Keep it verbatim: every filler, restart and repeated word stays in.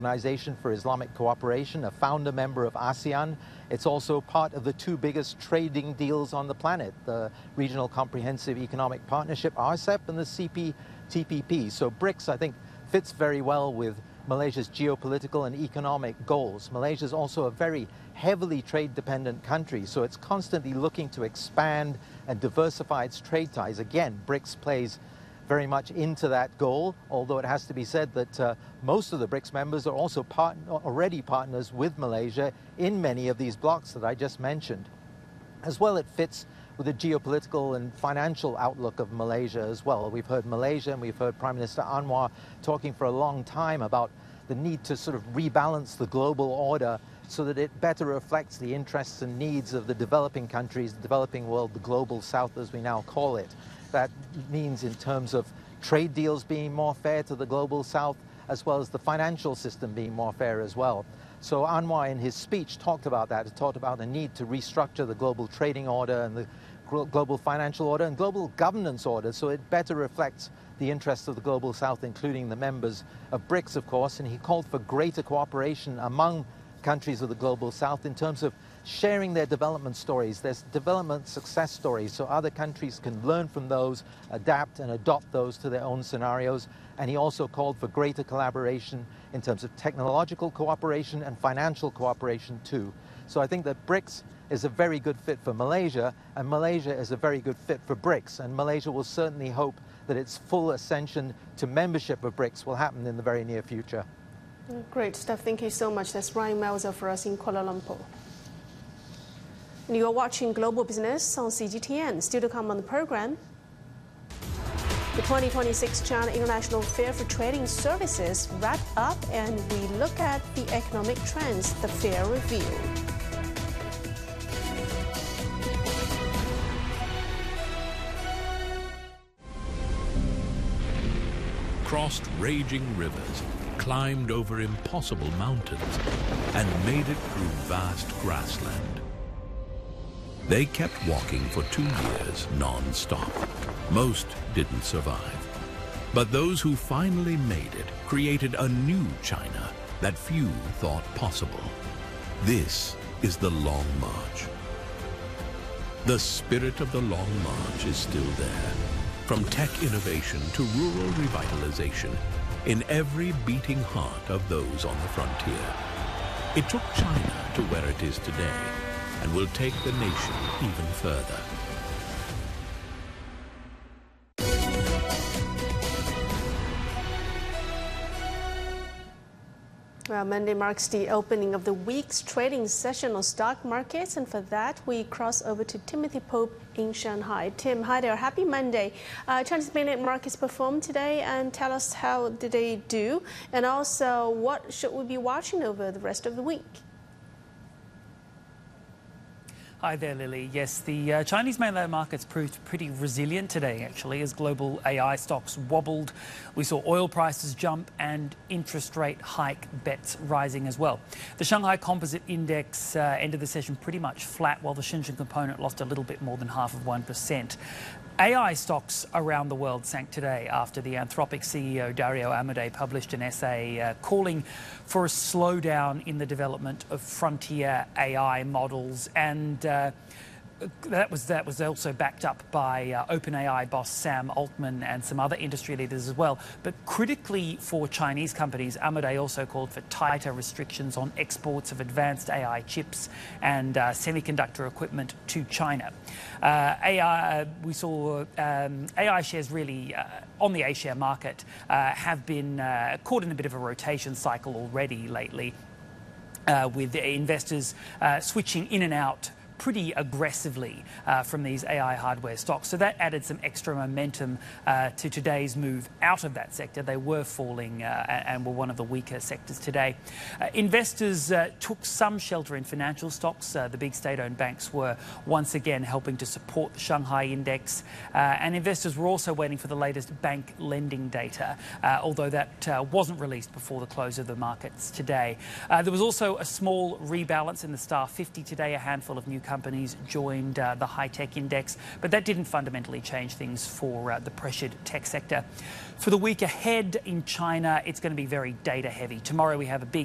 Organization for Islamic Cooperation, a founder member of ASEAN. It's also part of the two biggest trading deals on the planet, the Regional Comprehensive Economic Partnership, R C E P, and the C P T P P. So BRICS, I think, fits very well with Malaysia's geopolitical and economic goals. Malaysia is also a very heavily trade-dependent country, so it's constantly looking to expand and diversify its trade ties. Again, BRICS plays very much into that goal, although it has to be said that uh, most of the BRICS members are also part already partners with Malaysia in many of these blocs that I just mentioned. As well, it fits with the geopolitical and financial outlook of Malaysia as well. We've heard Malaysia and we've heard Prime Minister Anwar talking for a long time about the need to sort of rebalance the global order so that it better reflects the interests and needs of the developing countries, the developing world, the global south as we now call it. That means in terms of trade deals being more fair to the global south, as well as the financial system being more fair as well. So Anwar in his speech talked about that. He talked about the need to restructure the global trading order and the global financial order and global governance order so it better reflects the interests of the global south, including the members of BRICS, of course. And he called for greater cooperation among countries of the global south in terms of sharing their development stories, their development success stories, so other countries can learn from those, adapt and adopt those to their own scenarios. And he also called for greater collaboration in terms of technological cooperation and financial cooperation too. So I think that BRICS is a very good fit for Malaysia, and Malaysia is a very good fit for BRICS. And Malaysia will certainly hope that its full ascension to membership of BRICS will happen in the very near future. Great stuff. Thank you so much. That's Ryan Melzer for us in Kuala Lumpur. And you are watching Global Business on C G T N. Still to come on the program, the twenty twenty-six China International Fair for Trading Services wrapped up, and we look at the economic trends the fair revealed. Crossed raging rivers, climbed over impossible mountains, and made it through vast grassland. They kept walking for two years non-stop. Most didn't survive. But those who finally made it created a new China that few thought possible. This is the Long March. The spirit of the Long March is still there. From tech innovation to rural revitalization, in every beating heart of those on the frontier. It took China to where it is today, and will take the nation even further. Well, Monday marks the opening of the week's trading session on stock markets, and for that we cross over to Timothy Pope in Shanghai. Tim, hi there. Happy Monday. Uh, Chinese mainland markets performed today, and tell us how did they do, and also what should we be watching over the rest of the week? Hi there, Lily. Yes, the uh, Chinese mainland markets proved pretty resilient today, actually, as global A I stocks wobbled. We saw oil prices jump and interest rate hike bets rising as well. The Shanghai Composite Index uh, ended the session pretty much flat, while the Shenzhen component lost a little bit more than half of one percent. A I stocks around the world sank today after the Anthropic C E O Dario Amodei published an essay uh, calling for a slowdown in the development of frontier A I models, and uh, that was that was also backed up by uh, OpenAI boss Sam Altman and some other industry leaders as well. But critically for Chinese companies, Amodei also called for tighter restrictions on exports of advanced A I chips and uh, semiconductor equipment to China. Uh, A I, uh, we saw um, A I shares really uh, on the A-share market uh, have been uh, caught in a bit of a rotation cycle already lately, uh, with investors uh, switching in and out pretty aggressively uh, from these A I hardware stocks. So that added some extra momentum uh, to today's move out of that sector. They were falling uh, and were one of the weaker sectors today. Uh, investors uh, took some shelter in financial stocks. Uh, the big state-owned banks were once again helping to support the Shanghai index. Uh, and investors were also waiting for the latest bank lending data, uh, although that uh, wasn't released before the close of the markets today. Uh, there was also a small rebalance in the Star fifty today. A handful of new companies joined uh, the high-tech index, but that didn't fundamentally change things for uh, the pressured tech sector. For the week ahead in China, it's going to be very data-heavy. Tomorrow we have a big